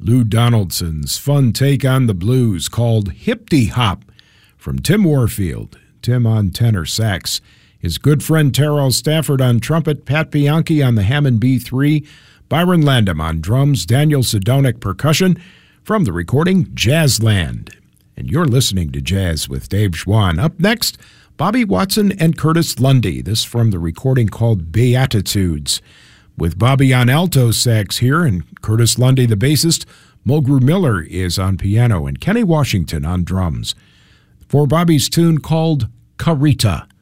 Lou Donaldson's fun take on the blues called Hip-de Hop from Tim Warfield. Tim on tenor sax. His good friend Terrell Stafford on trumpet, Pat Bianchi on the Hammond B3, Byron Landam on drums, Daniel Sedonic percussion from the recording Jazzland. And you're listening to Jazz with Dave Schwann. Up next, Bobby Watson and Curtis Lundy. This from the recording called Beatitudes. With Bobby on alto sax here and Curtis Lundy, the bassist, Mulgrew Miller is on piano and Kenny Washington on drums. For Bobby's tune called Carita.